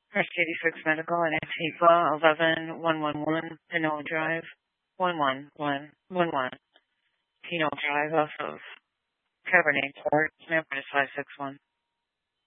First 86 Medical and Antigua, 11111, Pinot Drive, 11111, Pinot Drive off of Cabernet Court, Memphis 561.